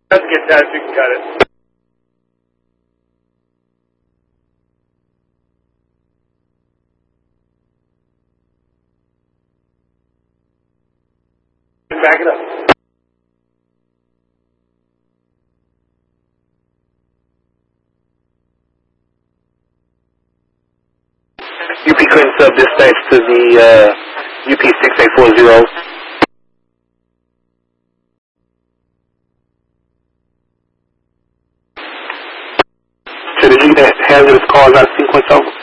Let's get that if you can cut it. Back it up. UP Clinton sub dispatch to the UP 6840. To the unit, hazardous cars out of sequence over.